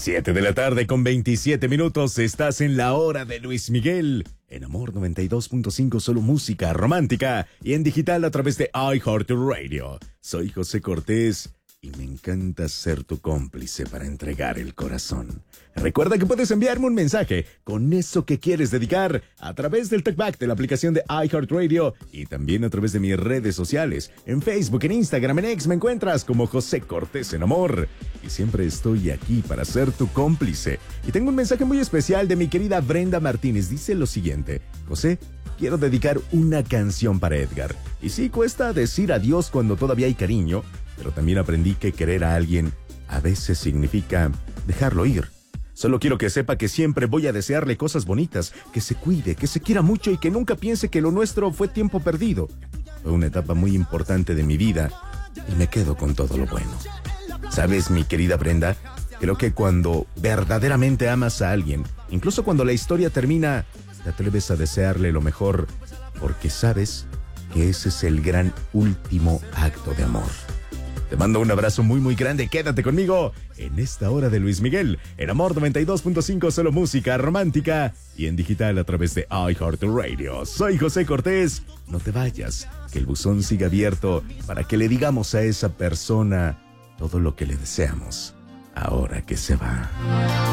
7 de la tarde con 27 minutos, estás en la hora de Luis Miguel. En Amor 92.5, solo música romántica y en digital a través de iHeartRadio. Soy José Cortés y me encanta ser tu cómplice para entregar el corazón. Recuerda que puedes enviarme un mensaje con eso que quieres dedicar a través del talkback de la aplicación de iHeartRadio y también a través de mis redes sociales. En Facebook, en Instagram, en X me encuentras como José Cortés en Amor. Y siempre estoy aquí para ser tu cómplice. Y tengo un mensaje muy especial de mi querida Brenda Martínez. Dice lo siguiente: José, quiero dedicar una canción para Edgar. Y sí, cuesta decir adiós cuando todavía hay cariño, pero también aprendí que querer a alguien a veces significa dejarlo ir. Solo quiero que sepa que siempre voy a desearle cosas bonitas, que se cuide, que se quiera mucho y que nunca piense que lo nuestro fue tiempo perdido. Fue una etapa muy importante de mi vida y me quedo con todo lo bueno. ¿Sabes, mi querida Brenda? Creo que cuando verdaderamente amas a alguien, incluso cuando la historia termina, te atreves a desearle lo mejor, porque sabes que ese es el gran último acto de amor. Te mando un abrazo muy muy grande. Quédate conmigo en esta hora de Luis Miguel, en Amor 92.5, solo música romántica y en digital a través de iHeartRadio. Soy José Cortés. No te vayas, que el buzón siga abierto para que le digamos a esa persona todo lo que le deseamos ahora que se va.